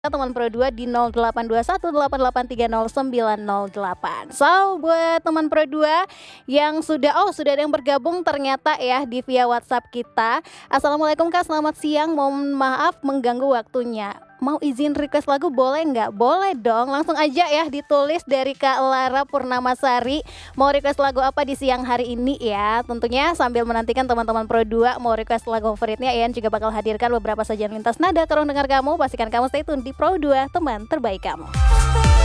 teman Pro 2 di 082188309008. So, buat teman Pro 2 yang sudah ada yang bergabung ternyata ya di via WhatsApp kita. Assalamualaikum Kak, selamat siang. Mohon maaf mengganggu waktunya. Mau izin request lagu boleh nggak? Boleh dong, langsung aja ya ditulis dari Kak Lara Purnamasari. Mau request lagu apa di siang hari ini ya? Tentunya sambil menantikan teman-teman Pro 2 mau request lagu favoritnya, Ian juga bakal hadirkan beberapa sajian lintas nada ke ruang dengar kamu. Pastikan kamu stay tune di Pro 2, teman terbaik kamu.